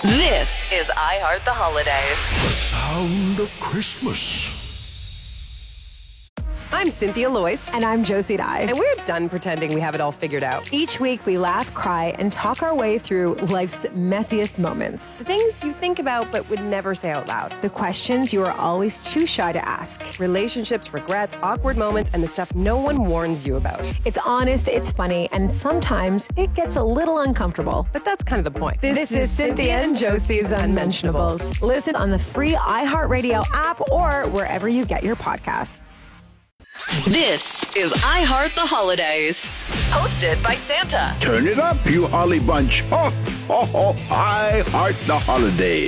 This is I Heart the Holidays. Sound of Christmas. I'm Cynthia Loyce. And I'm Josie Dye. And we're done pretending we have it all figured out. Each week we laugh, cry, and talk our way through life's messiest moments. The things you think about but would never say out loud. The questions you are always too shy to ask. Relationships, regrets, awkward moments, and the stuff no one warns you about. It's honest, it's funny, and sometimes it gets a little uncomfortable. But that's kind of the point. This is Cynthia and Josie's Unmentionables. Listen on the free iHeartRadio app or wherever you get your podcasts. This is I Heart the Holidays. Hosted by Santa. Turn it up, you holly bunch. Ho, ho, ho. I heart the holidays.